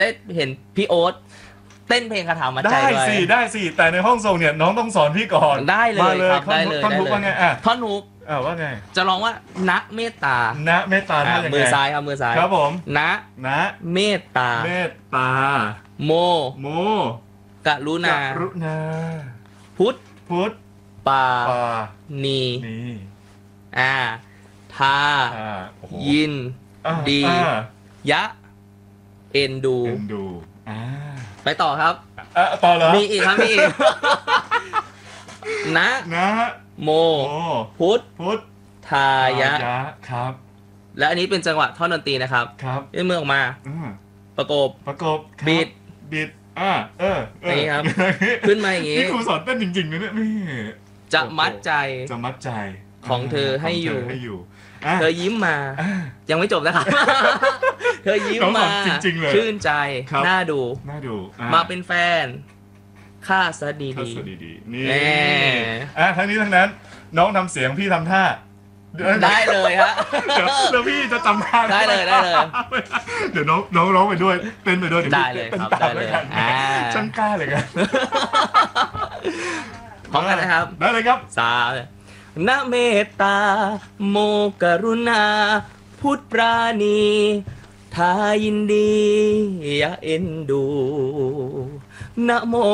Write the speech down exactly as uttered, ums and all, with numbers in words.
ได้เห็นพี่โอ๊ตเต้นเพลงคาถามัดใจได้ด้วยสิได้สิแต่ในห้องส่งเนี่ยน้องต้องสอนพี่ก่อนได้เลยครับได้เลยท่อนฮุกว่าไงอ่ะท่อนฮุกอ่าว่าไงจะร้องว่าณเมตตาณเมตตาท่ายังไงมือซ้ายครับมือซ้ายครับผมณณเมตตาเมตตาโมโมกรุณากรุณาพุทธพุทธปาปานีนีอ่าทาอ่าโอ้โหยินอ่าดีอ่ายะ เอ็นดูเอ็นดูอ่าไปต่อครับอ่ะต่อเหรอมีอีกครับมีอีก นะนะโมโมพุทธพุทธทายะครับและอันนี้เป็นจังหวะท่อนดนตรีนะครับครับยื่นมือออกมาอืมประกบประกบครับบิดบิดอ่าเออเออนี่ครับ ขึ้นมาอย่างงี้นี่ครูสอนเต้นจริงๆนะเนี่ยนี่จะมัดใจจะมัดใจของเธอให้อยู่ขงเธให้อยู่อ่ะเธอยิ้มมาอ่ะยังไม่จบนะครับ เธอยิ้มน้องสอมานจริงๆเลยชื่นใจครับน่าดูน่าดูอ่ะมาเป็นแฟนค่าซะดีถ้าดีสวัสดีๆนี่แน่อ่ะทั้งนี้ทั้งนั้น น้องทำเสียงพี่ทำท่าได้เลยฮะเดี๋ยวเดี๋ยวพี่จะจำท่าได้เลยได้เลยเดี๋ยวน้องน้องร้องไปด้วยเต้นไปด้วยดี๋วได้พี่เลยต้นครับตามได้เลยกันอ่าช่างกล้าเลยกันพร้อมกันนะครับได้เลยครับสานะเมตตา โมกรุณา พุทธปราณีทายินดี อย่าเอ็นดูนะโม